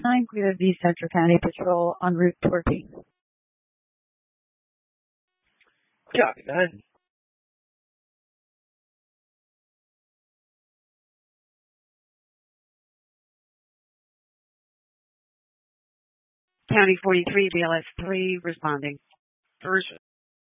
9, clear the Central County Patrol en route toward P. Copy, 9. County 43, BLS 3, responding. First